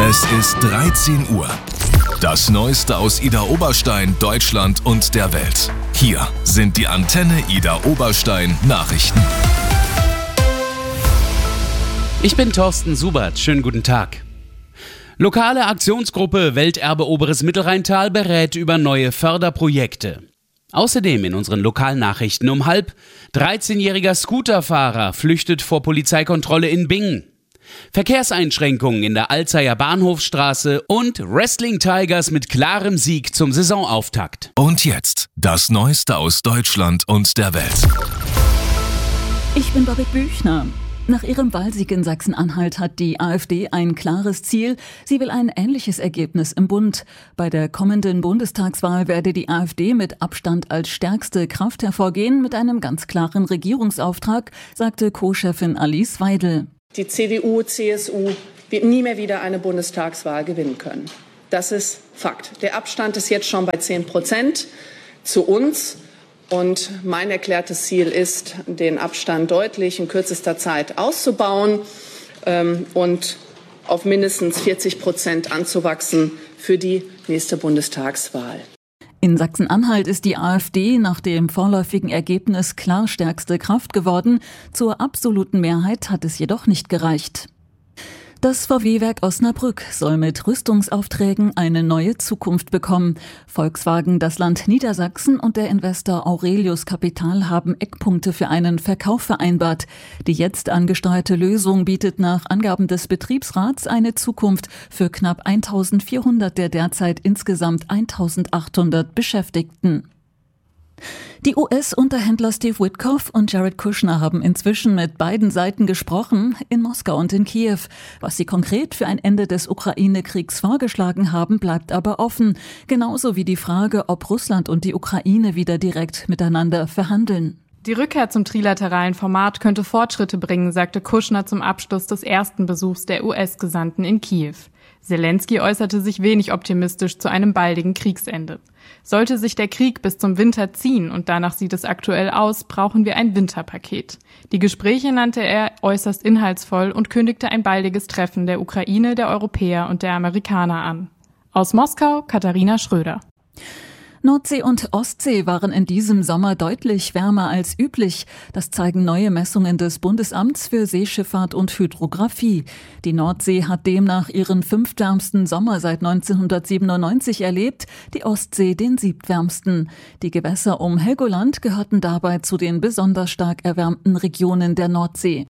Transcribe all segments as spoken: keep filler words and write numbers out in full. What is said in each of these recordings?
Es ist dreizehn Uhr. Das Neueste aus Idar Oberstein, Deutschland und der Welt. Hier sind die Antenne Idar Oberstein Nachrichten. Ich bin Thorsten Subert. Schönen guten Tag. Lokale Aktionsgruppe Welterbe Oberes Mittelrheintal berät über neue Förderprojekte. Außerdem in unseren Lokalnachrichten um halb: dreizehnjähriger Scooterfahrer flüchtet vor Polizeikontrolle in Bingen. Verkehrseinschränkungen in der Alzeyer Bahnhofstraße und Wrestling Tigers mit klarem Sieg zum Saisonauftakt. Und jetzt das Neueste aus Deutschland und der Welt. Ich bin Babette Büchner. Nach ihrem Wahlsieg in Sachsen-Anhalt hat die AfD ein klares Ziel. Sie will ein ähnliches Ergebnis im Bund. Bei der kommenden Bundestagswahl werde die AfD mit Abstand als stärkste Kraft hervorgehen, mit einem ganz klaren Regierungsauftrag, sagte Co-Chefin Alice Weidel. Die C D U, C S U wird nie mehr wieder eine Bundestagswahl gewinnen können. Das ist Fakt. Der Abstand ist jetzt schon bei zehn Prozent zu uns. Und mein erklärtes Ziel ist, den Abstand deutlich in kürzester Zeit auszubauen ähm, und auf mindestens vierzig Prozent anzuwachsen für die nächste Bundestagswahl. In Sachsen-Anhalt ist die AfD nach dem vorläufigen Ergebnis klar stärkste Kraft geworden. Zur absoluten Mehrheit hat es jedoch nicht gereicht. Das V W-Werk Osnabrück soll mit Rüstungsaufträgen eine neue Zukunft bekommen. Volkswagen, das Land Niedersachsen und der Investor Aurelius Capital haben Eckpunkte für einen Verkauf vereinbart. Die jetzt angesteuerte Lösung bietet nach Angaben des Betriebsrats eine Zukunft für knapp eintausendvierhundert der derzeit insgesamt eintausendachthundert Beschäftigten. Die U S-Unterhändler Steve Witkoff und Jared Kushner haben inzwischen mit beiden Seiten gesprochen, in Moskau und in Kiew. Was sie konkret für ein Ende des Ukraine-Kriegs vorgeschlagen haben, bleibt aber offen. Genauso wie die Frage, ob Russland und die Ukraine wieder direkt miteinander verhandeln. Die Rückkehr zum trilateralen Format könnte Fortschritte bringen, sagte Kushner zum Abschluss des ersten Besuchs der U S-Gesandten in Kiew. Zelensky äußerte sich wenig optimistisch zu einem baldigen Kriegsende. Sollte sich der Krieg bis zum Winter ziehen, und danach sieht es aktuell aus, brauchen wir ein Winterpaket. Die Gespräche nannte er äußerst inhaltsvoll und kündigte ein baldiges Treffen der Ukraine, der Europäer und der Amerikaner an. Aus Moskau, Katharina Schröder. Nordsee und Ostsee waren in diesem Sommer deutlich wärmer als üblich. Das zeigen neue Messungen des Bundesamts für Seeschifffahrt und Hydrographie. Die Nordsee hat demnach ihren fünftwärmsten Sommer seit neunzehnhundertsiebenundneunzig erlebt, die Ostsee den siebtwärmsten. Die Gewässer um Helgoland gehörten dabei zu den besonders stark erwärmten Regionen der Nordsee.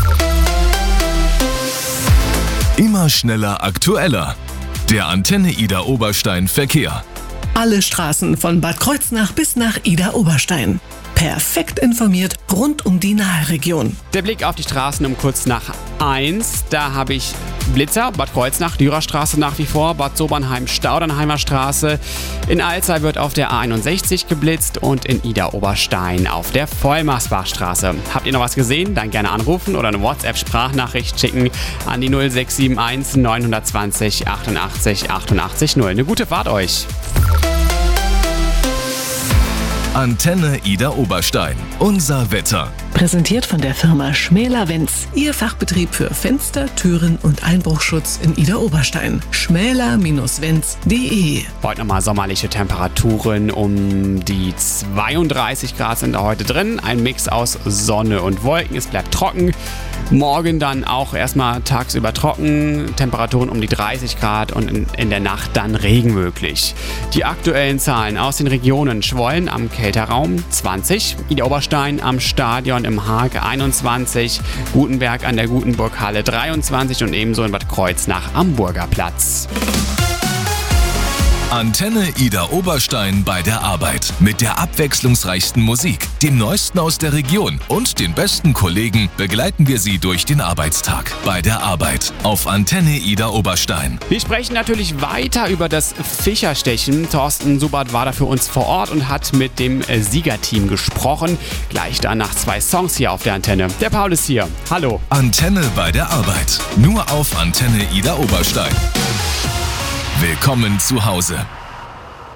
Immer schneller, aktueller. Der Antenne Idar Oberstein Verkehr. Alle Straßen von Bad Kreuznach bis nach Idar Oberstein. Perfekt informiert rund um die Naheregion. Der Blick auf die Straßen um kurz nach eins. Da habe ich Blitzer, Bad Kreuznach, Dürerstraße nach wie vor, Bad Sobernheim, Staudernheimer Straße. In Alzey wird auf der A einundsechzig geblitzt und in Idar Oberstein auf der Vollmarsbachstraße. Habt ihr noch was gesehen? Dann gerne anrufen oder eine WhatsApp-Sprachnachricht schicken an die null sechs sieben eins neun zwei null achtundachtzig achtundachtzig null. Eine gute Fahrt euch! Antenne Idar Oberstein. Unser Wetter. Präsentiert von der Firma Schmäler-Wenz. Ihr Fachbetrieb für Fenster, Türen und Einbruchschutz in Idar Oberstein. schmäler Bindestrich wenz punkt de. Heute nochmal sommerliche Temperaturen. Um die zweiunddreißig Grad sind da heute drin. Ein Mix aus Sonne und Wolken. Es bleibt trocken. Morgen dann auch erstmal tagsüber trocken, Temperaturen um die dreißig Grad und in, in der Nacht dann Regen möglich. Die aktuellen Zahlen aus den Regionen: Schwollen am Kälterraum zwanzig, Idar Oberstein am Stadion im Haag einundzwanzig, Gutenberg an der Gutenburghalle dreiundzwanzig und ebenso in Bad Kreuznach am Burgerplatz. Antenne Idar Oberstein bei der Arbeit. Mit der abwechslungsreichsten Musik, dem Neuesten aus der Region und den besten Kollegen begleiten wir Sie durch den Arbeitstag. Bei der Arbeit auf Antenne Idar Oberstein. Wir sprechen natürlich weiter über das Fischerstechen. Thorsten Subert war da für uns vor Ort und hat mit dem Siegerteam gesprochen. Gleich danach zwei Songs hier auf der Antenne. Der Paul ist hier. Hallo. Antenne bei der Arbeit. Nur auf Antenne Idar Oberstein. Willkommen zu Hause.